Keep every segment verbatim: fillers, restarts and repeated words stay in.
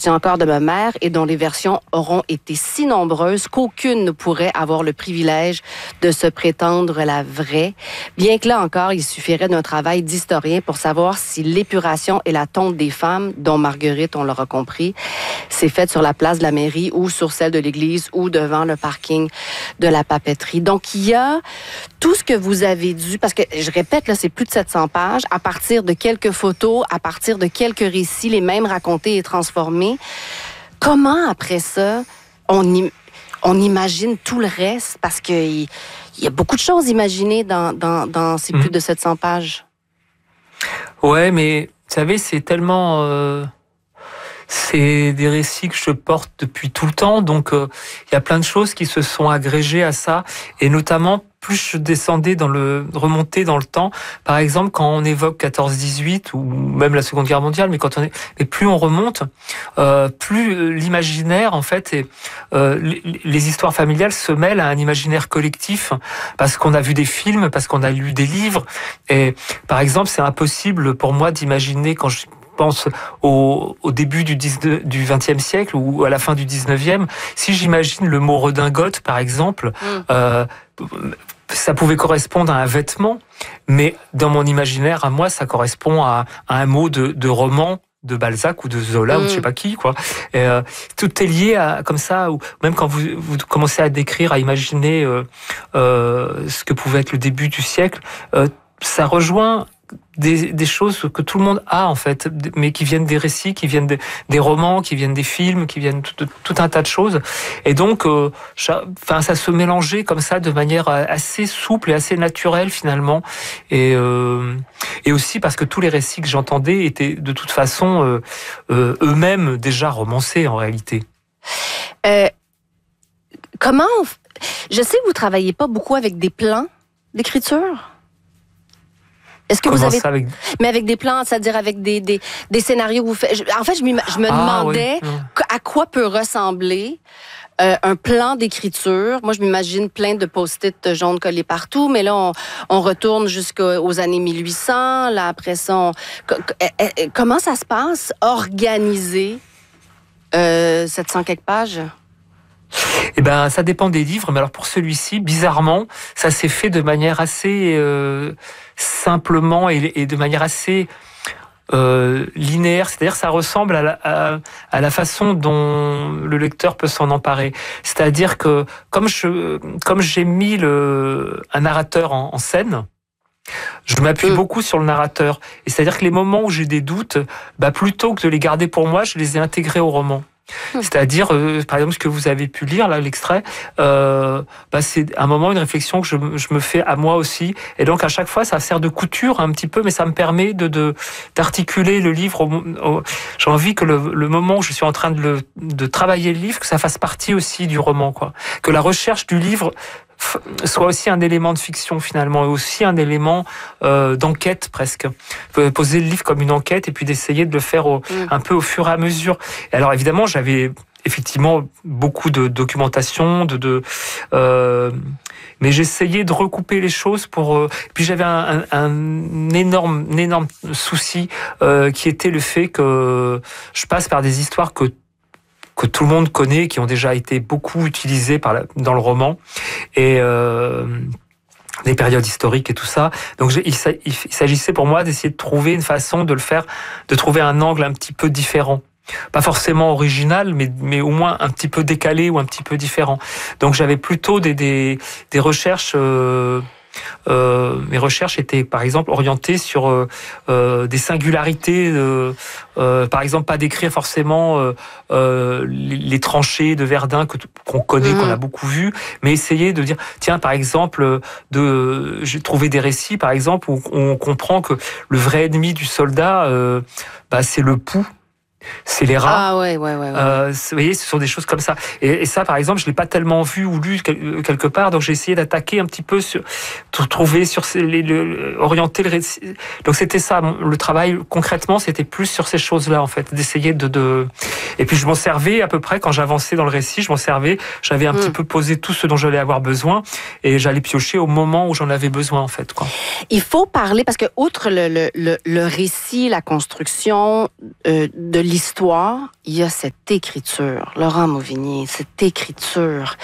tiens encore de ma mère et dont les versions auront été si nombreuses qu'aucune ne pourrait avoir le privilège de se prétendre la vraie. Bien que là encore, il suffirait d'un travail d'historien pour savoir si l'épuration et la tonte des femmes, dont Marguerite, on l'aura compris, s'est faite sur la place de la mairie ou sur celle de l'église ou devant le parking de la papeterie. Donc, il y a tout ce que vous avez dû, parce que je répète, là, c'est plus de sept cents pages, à partir de quelques photos, à partir de quelques récits, les mêmes racontés et transformés. Comment, après ça, on, im- on imagine tout le reste? Parce qu'il y, y a beaucoup de choses imaginées dans, dans, dans ces mmh. plus de sept cents pages. Ouais, mais vous savez, c'est tellement... Euh... C'est des récits que je porte depuis tout le temps, donc euh, il y a plein de choses qui se sont agrégées à ça, et notamment plus je descendais dans le remontais dans le temps. Par exemple, quand on évoque quatorze dix-huit ou même la Seconde Guerre mondiale, mais quand on est, mais plus on remonte, euh, plus l'imaginaire en fait, et euh, les, les histoires familiales se mêlent à un imaginaire collectif parce qu'on a vu des films, parce qu'on a lu des livres, et par exemple, c'est impossible pour moi d'imaginer quand je pense au, au début du, dix-neuvième, du vingtième siècle ou à la fin du dix-neuvième, si j'imagine le mot redingote, par exemple, mmh. euh, ça pouvait correspondre à un vêtement, mais dans mon imaginaire, à moi, ça correspond à, à un mot de, de roman de Balzac ou de Zola mmh. ou de je sais pas qui, quoi. Et, euh, tout est lié à, comme ça, ou même quand vous, vous commencez à décrire, à imaginer euh, euh, ce que pouvait être le début du siècle, euh, ça rejoint Des, des choses que tout le monde a en fait, mais qui viennent des récits, qui viennent des, des romans, qui viennent des films, qui viennent tout, tout un tas de choses. Et donc, euh, enfin, ça se mélangeait comme ça de manière assez souple et assez naturelle finalement. Et, euh, et aussi parce que tous les récits que j'entendais étaient de toute façon euh, euh, eux-mêmes déjà romancés en réalité. Euh, comment on... Je sais que vous travaillez pas beaucoup avec des plans d'écriture. Est-ce que Comment vous avez ça avec... mais avec des plans, c'est-à-dire avec des des des scénarios que vous faites. En fait, je, je me ah, demandais oui. à quoi peut ressembler euh, un plan d'écriture. Moi, je m'imagine plein de post-it jaunes collés partout, mais là, on, on retourne jusqu'aux années mille huit cents. Là, après ça, on... comment ça se passe, organiser euh, sept cents quelques pages? Eh ben, ça dépend des livres, mais alors pour celui-ci, bizarrement, ça s'est fait de manière assez euh, simplement et, et de manière assez euh, linéaire. C'est-à-dire, ça ressemble à la, à, à la façon dont le lecteur peut s'en emparer. C'est-à-dire que comme je, comme j'ai mis le, un narrateur en, en scène. Je m'appuie mmh. beaucoup sur le narrateur. Et c'est-à-dire que les moments où j'ai des doutes, bah, plutôt que de les garder pour moi, je les ai intégrés au roman. C'est-à-dire, euh, par exemple, ce que vous avez pu lire, là, l'extrait, euh, bah, c'est un moment, une réflexion que je, je me fais à moi aussi. Et donc, à chaque fois, ça sert de couture un petit peu, mais ça me permet de, de, d'articuler le livre. Au, au, j'ai envie que le, le moment où je suis en train de, le, de travailler le livre, que ça fasse partie aussi du roman, quoi. Que la recherche du livre soit aussi un élément de fiction finalement, et aussi un élément euh, d'enquête presque. Poser le livre comme une enquête et puis d'essayer de le faire au, mmh. un peu au fur et à mesure. Et alors évidemment, j'avais effectivement beaucoup de documentation, de, de euh, mais j'essayais de recouper les choses pour. Euh, puis j'avais un, un, un énorme, un énorme souci euh, qui était le fait que je passe par des histoires que que tout le monde connaît, qui ont déjà été beaucoup utilisées par la, dans le roman, et euh, des périodes historiques et tout ça. Donc il, il s'agissait pour moi d'essayer de trouver une façon de le faire, de trouver un angle un petit peu différent. Pas forcément original, mais, mais au moins un petit peu décalé ou un petit peu différent. Donc j'avais plutôt des, des, des recherches... Euh, Euh, mes recherches étaient par exemple orientées sur euh, euh, des singularités, euh, euh, par exemple pas décrire forcément euh, euh, les, les tranchées de Verdun que, qu'on connaît, mmh. qu'on a beaucoup vu, mais essayer de dire tiens par exemple de j'ai trouvé des récits par exemple où on comprend que le vrai ennemi du soldat euh, bah, c'est le pouls. C'est les rats. Ah ouais, ouais, ouais. ouais. Euh, vous voyez, ce sont des choses comme ça. Et, et ça, par exemple, je l'ai pas tellement vu ou lu quelque part, donc j'ai essayé d'attaquer un petit peu sur, pour trouver sur ces, les, le, orienter le récit. Donc c'était ça, le travail concrètement, c'était plus sur ces choses-là en fait, d'essayer de, de. Et puis je m'en servais à peu près quand j'avançais dans le récit, je m'en servais. J'avais un mmh. petit peu posé tout ce dont j'allais avoir besoin, et j'allais piocher au moment où j'en avais besoin en fait, quoi. Il faut parler parce que outre le le le, le récit, la construction euh, de l'histoire, il y a cette écriture. Laurent Mauvigny, cette écriture.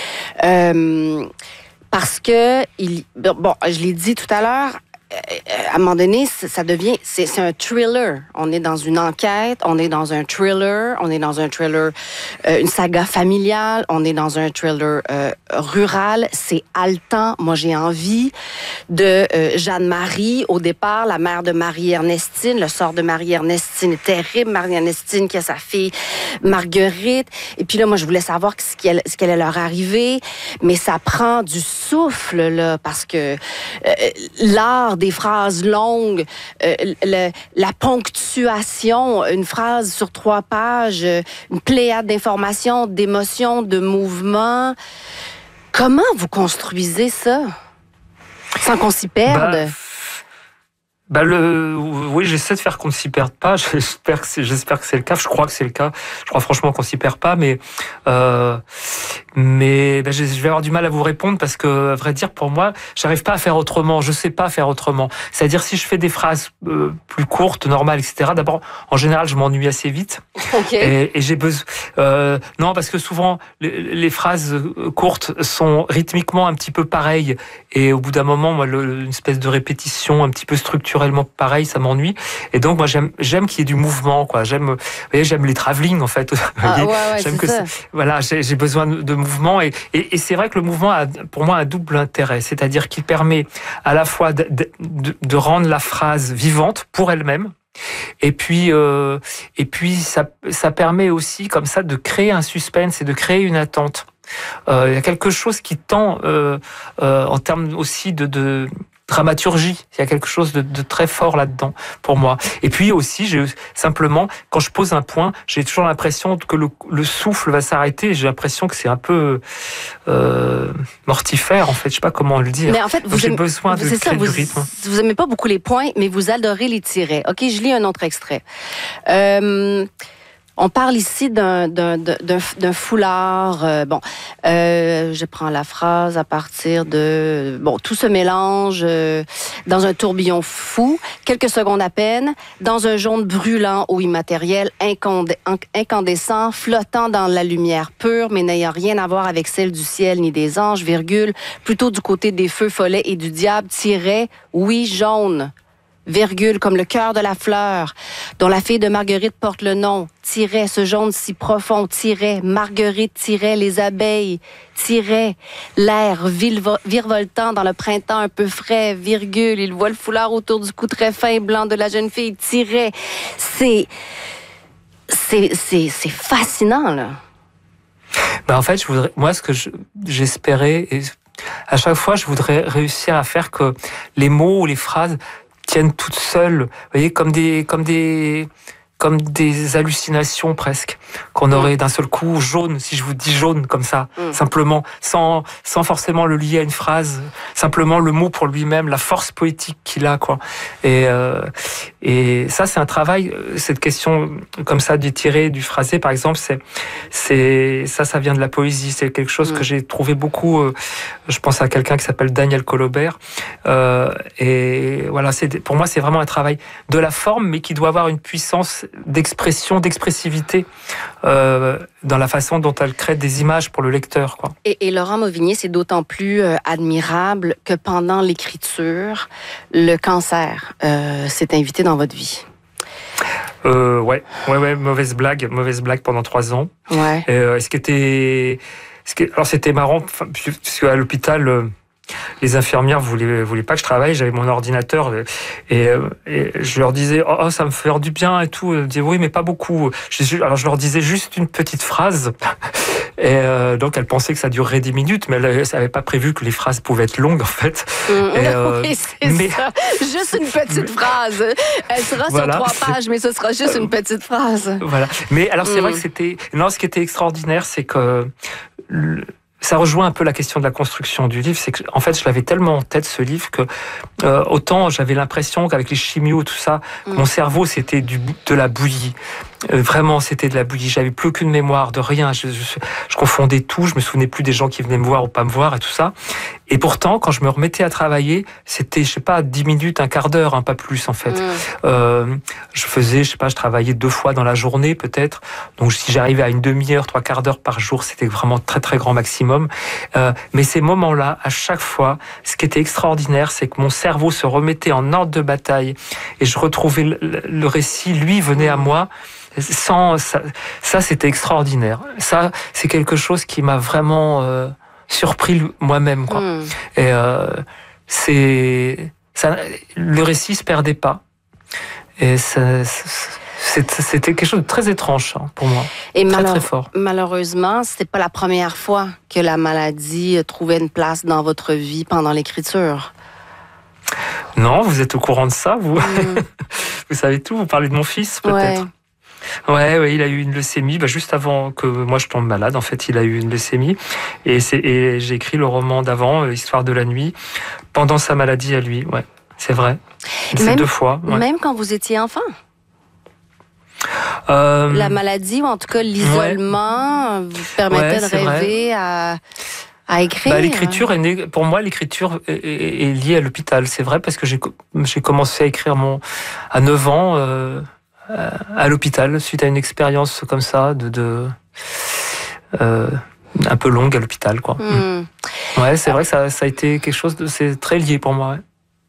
Euh, parce que, il, bon, je l'ai dit tout à l'heure, à un moment donné, ça devient, c'est, c'est un thriller. On est dans une enquête, on est dans un thriller, on est dans un thriller, euh, une saga familiale, on est dans un thriller euh, rural. C'est haletant. Moi, j'ai envie de euh, Jeanne-Marie. Au départ, la mère de Marie-Ernestine, le sort de Marie-Ernestine est terrible. Marie-Ernestine qui a sa fille Marguerite. Et puis là, moi, je voulais savoir ce qui allait, ce qui allait leur arriver. Mais ça prend du souffle, là, parce que euh, l'art des phrases longues, euh, le, la ponctuation, une phrase sur trois pages, une pléiade d'informations, d'émotions, de mouvements. Comment vous construisez ça sans qu'on s'y perde? Bah... Bah le, oui, j'essaie de faire qu'on ne s'y perde pas. J'espère que c'est, j'espère que c'est le cas. Je crois que c'est le cas. Je crois franchement qu'on s'y perd pas, mais euh, mais bah, je vais avoir du mal à vous répondre parce que, à vrai dire, pour moi, j'arrive pas à faire autrement. Je sais pas faire autrement. C'est-à-dire si je fais des phrases euh, plus courtes, normales, et cetera. D'abord, en général, je m'ennuie assez vite. Okay. Et, et j'ai besoin. Euh, non, parce que souvent les, les phrases courtes sont rythmiquement un petit peu pareilles. Et au bout d'un moment, moi, le, une espèce de répétition un petit peu structurelle pareil, ça m'ennuie. Et donc, moi, j'aime, j'aime qu'il y ait du mouvement, quoi. J'aime, vous voyez, j'aime les travelling, en fait. Ah, ouais, ouais, j'aime c'est que ça. voilà, j'ai, j'ai besoin de mouvement. Et, et, et c'est vrai que le mouvement a, pour moi, un double intérêt. C'est-à-dire qu'il permet à la fois de, de, de rendre la phrase vivante pour elle-même. Et puis, euh, et puis, ça, ça permet aussi, comme ça, de créer un suspense et de créer une attente. Euh, il y a quelque chose qui tend, euh, euh, en termes aussi de, de dramaturgie. Il y a quelque chose de, de très fort là-dedans pour moi. Et puis aussi, j'ai simplement, quand je pose un point, j'ai toujours l'impression que le, le souffle va s'arrêter. J'ai l'impression que c'est un peu euh, mortifère, en fait. Je sais pas comment le dire. Mais en fait, vous j'ai aimez, besoin de c'est créer ça, vous, du rythme. Vous aimez pas beaucoup les points, mais vous adorez les tirets. Ok, je lis un autre extrait. Euh, On parle ici d'un, d'un, d'un, d'un foulard. Euh, bon, euh, je prends la phrase à partir de... Bon, tout se mélange euh, dans un tourbillon fou, quelques secondes à peine, dans un jaune brûlant ou immatériel, incandé, incandescent, flottant dans la lumière pure, mais n'ayant rien à voir avec celle du ciel ni des anges, virgule, plutôt du côté des feux follets et du diable, tiret, oui, jaune. Virgule, comme le cœur de la fleur, dont la fille de Marguerite porte le nom, tiret, ce jaune si profond, tiret, Marguerite, tiret, les abeilles, tiret, l'air virevoltant dans le printemps un peu frais, virgule, il voit le foulard autour du cou très fin et blanc de la jeune fille, tiret. C'est, c'est, c'est, c'est fascinant, là. Ben en fait, je voudrais, moi, ce que je, j'espérais, et à chaque fois, je voudrais réussir à faire que les mots ou les phrases tiennent toutes seules, vous voyez, comme des, comme des, comme des hallucinations presque, qu'on aurait d'un seul coup jaune, si je vous dis jaune comme ça, mm. simplement, sans, sans forcément le lier à une phrase, simplement le mot pour lui-même, la force poétique qu'il a, quoi. Et, euh, et ça, c'est un travail, cette question comme ça du tiré, du phrasé, par exemple, c'est, c'est, ça, ça vient de la poésie, c'est quelque chose mm. que j'ai trouvé beaucoup, euh, je pense à quelqu'un qui s'appelle Daniel Colobert, euh, et voilà, c'est, pour moi, c'est vraiment un travail de la forme, mais qui doit avoir une puissance d'expression, d'expressivité euh, dans la façon dont elle crée des images pour le lecteur, quoi. Et, et Laurent Mauvigny, c'est d'autant plus euh, admirable que pendant l'écriture, le cancer euh, s'est invité dans votre vie. Euh, ouais, ouais, ouais, mauvaise blague, mauvaise blague pendant trois ans. Ouais. Euh, ce qui était, ce qui, alors c'était marrant, parce qu'à l'hôpital. Euh, les infirmières voulaient, voulaient pas que je travaille, j'avais mon ordinateur et, et je leur disais oh, oh ça me fait du bien et tout. Elles me disaient oui mais pas beaucoup. Alors je leur disais juste une petite phrase et euh, donc elles pensaient que ça durerait dix minutes mais elles n'avaient pas prévu que les phrases pouvaient être longues en fait. Mmh, et, euh, oui c'est mais, ça, juste une petite mais, phrase. Elle sera voilà, sur trois pages mais ce sera juste une petite phrase. Voilà. Mais alors c'est mmh. vrai que c'était non ce qui était extraordinaire c'est que le, ça rejoint un peu la question de la construction du livre, c'est que en fait je l'avais tellement en tête ce livre que euh, autant j'avais l'impression qu'avec les chimios tout ça, mmh. mon cerveau c'était du, de la bouillie Euh, vraiment, c'était de la bouillie. J'avais plus aucune mémoire de rien. Je, je, je confondais tout. Je me souvenais plus des gens qui venaient me voir ou pas me voir et tout ça. Et pourtant, quand je me remettais à travailler, c'était, je sais pas, dix minutes, un quart d'heure, hein, pas plus en fait. Mmh. Euh, je faisais, je sais pas, je travaillais deux fois dans la journée peut-être. Donc si j'arrivais à une demi-heure, trois quarts d'heure par jour, c'était vraiment très très grand maximum. Euh, mais ces moments-là, à chaque fois, ce qui était extraordinaire, c'est que mon cerveau se remettait en ordre de bataille et je retrouvais le, le récit, lui venait à moi. Sans ça, ça c'était extraordinaire. Ça, c'est quelque chose qui m'a vraiment euh, surpris moi-même, quoi. Mmh. Et euh, c'est ça, le récit se perdait pas. Et ça, c'était quelque chose de très étrange, hein, pour moi. Et très, malheure, très fort. Malheureusement, c'était pas la première fois que la maladie trouvait une place dans votre vie pendant l'écriture. Non, vous êtes au courant de ça, vous. Mmh. Vous savez tout. Vous parlez de mon fils, peut-être. Ouais. Ouais, ouais, il a eu une leucémie, bah, juste avant que moi je tombe malade. En fait, il a eu une leucémie, et, c'est, et j'ai écrit le roman d'avant, Histoire de la nuit, pendant sa maladie à lui. Ouais, c'est vrai. C'est même, deux fois. Ouais. Même quand vous étiez enfant. Euh... La maladie, ou en tout cas l'isolement, ouais. vous permettait ouais, de rêver à, à écrire. Bah, l'écriture est née, pour moi, l'écriture est, est, est liée à l'hôpital. C'est vrai parce que j'ai, j'ai commencé à écrire mon à neuf ans. Euh... à l'hôpital, suite à une expérience comme ça, de, de euh, un peu longue à l'hôpital, quoi. Mmh. Ouais, c'est vrai que ça, ça a été quelque chose de, c'est très lié pour moi. Ouais.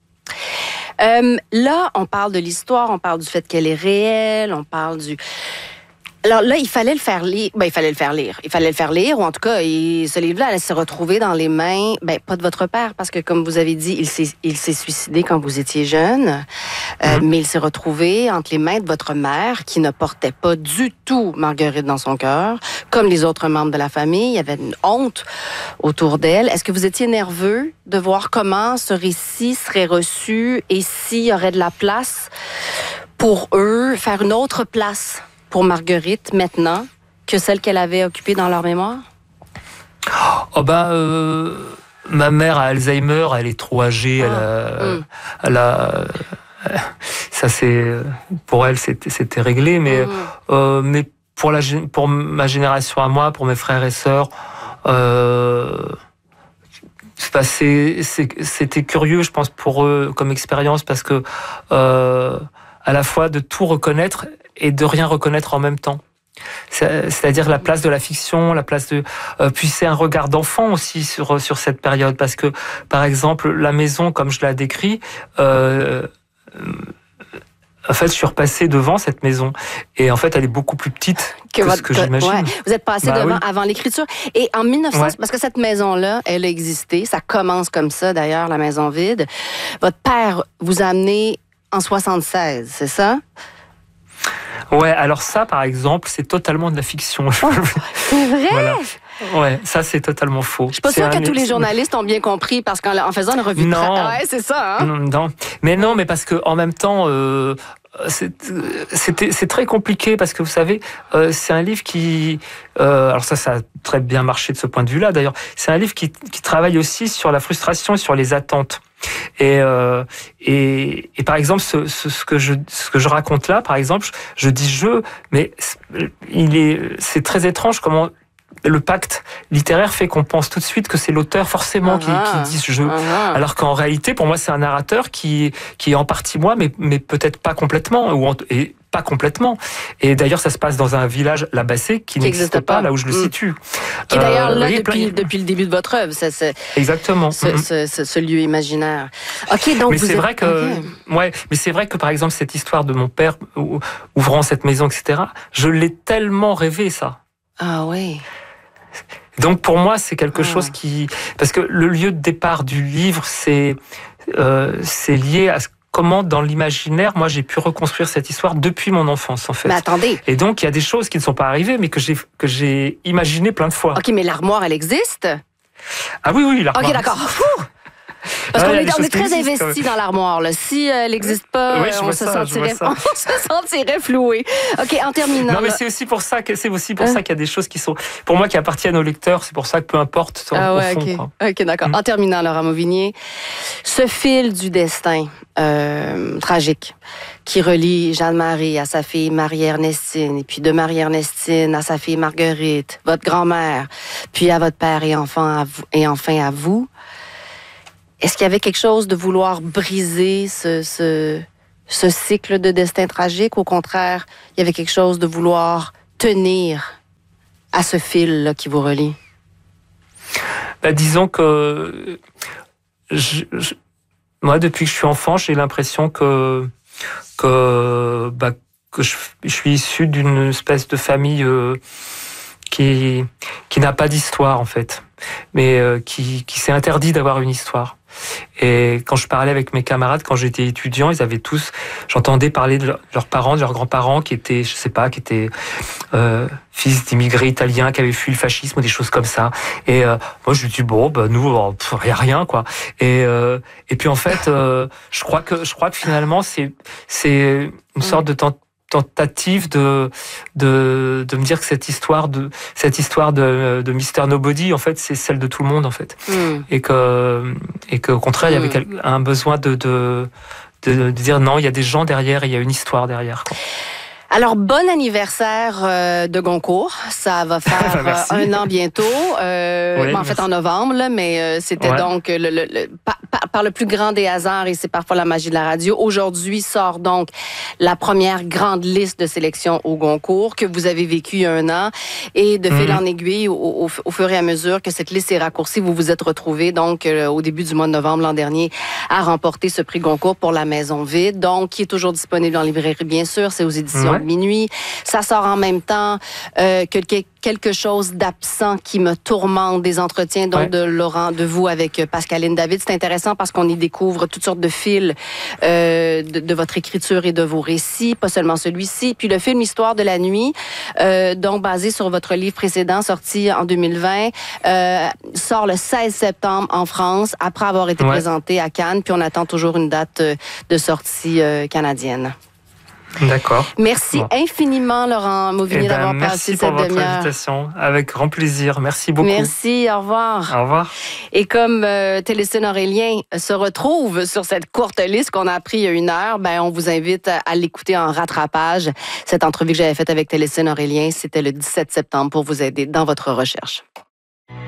Euh, là, on parle de l'histoire, on parle du fait qu'elle est réelle, on parle du. Alors là, il fallait le faire lire. Ben, il fallait le faire lire. Il fallait le faire lire, ou en tout cas, il, ce livre-là allait se retrouver dans les mains, ben, pas de votre père, parce que comme vous avez dit, il s'est, il s'est suicidé quand vous étiez jeune, euh, mmh. mais il s'est retrouvé entre les mains de votre mère, qui ne portait pas du tout Marguerite dans son cœur, comme les autres membres de la famille. Il y avait une honte autour d'elle. Est-ce que vous étiez nerveux de voir comment ce récit serait reçu et s'il y aurait de la place pour eux, faire une autre place pour Marguerite maintenant que celle qu'elle avait occupée dans leur mémoire? Oh ben, euh, ma mère a Alzheimer, elle est trop âgée, ah, elle a, mm. elle a, ça c'est, pour elle c'était, c'était réglé, mais, mm. euh, mais pour la, pour ma génération à moi, pour mes frères et sœurs, euh, c'est, c'est, c'était curieux, je pense, pour eux comme expérience, parce que euh, à la fois de tout reconnaître et de rien reconnaître en même temps. C'est-à-dire la place de la fiction, la place de... Euh, puis c'est un regard d'enfant aussi sur, sur cette période, parce que, par exemple, la maison, comme je l'ai décrit, euh, en fait, je suis repassé devant cette maison, et en fait, elle est beaucoup plus petite que, que votre, ce que j'imagine. Ouais, vous êtes passé bah, devant oui. avant l'écriture. Et en mille neuf cents, ouais. parce que cette maison-là, elle a existé, ça commence comme ça, d'ailleurs, la maison vide. Votre père vous a amené en soixante-seize, c'est ça? Ouais, alors ça, par exemple, c'est totalement de la fiction. Oh, c'est vrai? Voilà. Ouais, ça, c'est totalement faux. Je suis pas sûre que tous les journalistes ont bien compris, parce qu'en faisant une revue de presse... Ouais, c'est ça, hein? Non, mais non, mais parce que en même temps... Euh... C'est, c'était, c'est très compliqué parce que vous savez, euh, c'est un livre qui, euh, alors ça, ça a très bien marché de ce point de vue-là. D'ailleurs, c'est un livre qui, qui travaille aussi sur la frustration et sur les attentes. Et, euh, et, et par exemple, ce, ce, ce que je, ce que je raconte là, par exemple, je, je dis je, mais il est, c'est très étrange comment le pacte littéraire fait qu'on pense tout de suite que c'est l'auteur forcément qui, qui dit je. Alors qu'en réalité, pour moi, c'est un narrateur qui, qui est en partie moi, mais, mais peut-être pas complètement, ou en, et pas complètement. Et d'ailleurs, ça se passe dans un village, la Bassée, qui, qui n'existe pas, là où je le mmh. situe. Qui est d'ailleurs euh, là depuis, plein... depuis le début de votre œuvre. Ça, c'est, Exactement. Ce, ce, ce, ce lieu imaginaire. Ok, donc mais vous c'est êtes... vrai que, okay. ouais, mais c'est vrai que par exemple cette histoire de mon père ouvrant cette maison, et cetera. Je l'ai tellement rêvé, ça. Ah oui. Donc pour moi, c'est quelque ah. chose qui... Parce que le lieu de départ du livre, c'est, euh, c'est lié à comment, dans l'imaginaire, moi, j'ai pu reconstruire cette histoire depuis mon enfance, en fait. Mais attendez. Et donc, il y a des choses qui ne sont pas arrivées, mais que j'ai, que j'ai imaginées plein de fois. OK, mais l'armoire, elle existe? Ah oui, oui, l'armoire. OK, d'accord. Parce qu'on est, on est très investi dans l'armoire. Là. Si euh, elle n'existe pas, oui, euh, on, se ça, sentirait, on se sentirait floué. OK, en terminant. Non, mais là... c'est aussi pour ça que c'est aussi pour hein? ça qu'il y a des choses qui sont, pour moi, qui appartiennent au lecteur. C'est pour ça que peu importe. Ah ouais, au fond, OK. Quoi. OK, d'accord. Mmh. En terminant, Laurent Mauvignier, ce fil du destin euh, tragique qui relie Jeanne-Marie à sa fille Marie-Ernestine, et puis de Marie-Ernestine à sa fille Marguerite, votre grand-mère, puis à votre père et, enfant à vous, et enfin à vous. Est-ce qu'il y avait quelque chose de vouloir briser ce, ce, ce cycle de destin tragique? Au contraire, il y avait quelque chose de vouloir tenir à ce fil là, qui vous relie? Ben, disons que je, je, moi, depuis que je suis enfant, j'ai l'impression que que, bah, que je, je suis issu d'une espèce de famille euh, qui qui n'a pas d'histoire en fait, mais euh, qui qui s'est interdit d'avoir une histoire. Et quand je parlais avec mes camarades, quand j'étais étudiant, ils avaient tous, j'entendais parler de leur, leurs parents, de leurs grands-parents qui étaient, je sais pas, qui étaient euh, fils d'immigrés italiens qui avaient fui le fascisme ou des choses comme ça. Et euh, moi, je me dis bon, bah nous, il y a rien quoi. Et euh, et puis en fait, euh, je crois que je crois que finalement, c'est c'est une sorte de tentative tentative de de de me dire que cette histoire de cette histoire de de Mister Nobody en fait c'est celle de tout le monde en fait mm. et que et que au contraire il y avait mm. un besoin de de de, de dire non, il y a des gens derrière et il y a une histoire derrière quoi. Alors, bon anniversaire euh, de Goncourt. Ça va faire euh, un an bientôt. Euh, oui, ben, en fait, en novembre, là, mais euh, c'était ouais. donc le, le, le, par, par, par le plus grand des hasards, et c'est parfois la magie de la radio. Aujourd'hui sort donc la première grande liste de sélection au Goncourt que vous avez vécu il y a un an. Et de fil mmh. en aiguille, au, au, au fur et à mesure que cette liste est raccourcie, vous vous êtes retrouvés donc euh, au début du mois de novembre l'an dernier à remporter ce prix Goncourt pour La Maison Vide, donc qui est toujours disponible en librairie, bien sûr. C'est aux éditions ouais. Minuit. Ça sort en même temps euh, que quelque chose d'absent qui me tourmente, des entretiens donc ouais. de Laurent, de vous avec Pascaline David. C'est intéressant parce qu'on y découvre toutes sortes de fils euh, de, de votre écriture et de vos récits, pas seulement celui-ci. Puis le film Histoire de la nuit, euh, donc basé sur votre livre précédent, sorti en deux mille vingt, euh, sort le seize septembre en France, après avoir été ouais. présenté à Cannes. Puis on attend toujours une date de sortie euh, canadienne. D'accord. Merci bon. infiniment, Laurent Mauvigny, eh ben, d'avoir passé cette demi-heure. Merci pour votre invitation. Avec grand plaisir. Merci beaucoup. Merci. Au revoir. Au revoir. Et comme euh, Télécine Aurélien se retrouve sur cette courte liste qu'on a appris il y a une heure, ben, on vous invite à, à l'écouter en rattrapage. Cette entrevue que j'avais faite avec Télécine Aurélien, c'était le dix-sept septembre pour vous aider dans votre recherche.